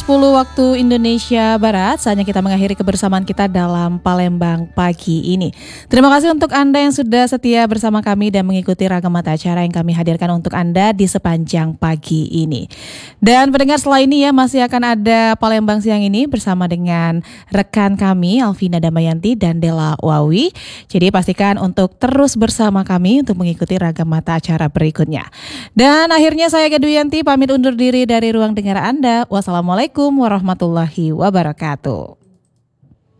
10 waktu Indonesia Barat, saatnya kita mengakhiri kebersamaan kita dalam Palembang pagi ini. Terima kasih untuk Anda yang sudah setia bersama kami dan mengikuti ragam mata acara yang kami hadirkan untuk Anda di sepanjang pagi ini. Dan pendengar, setelah ini ya masih akan ada Palembang siang ini bersama dengan rekan kami Alvina Damayanti dan Dela Wawi. Jadi pastikan untuk terus bersama kami untuk mengikuti ragam mata acara berikutnya. Dan akhirnya saya Geduyanti pamit undur diri dari ruang dengar Anda. Wassalamualaikum warahmatullahi wabarakatuh.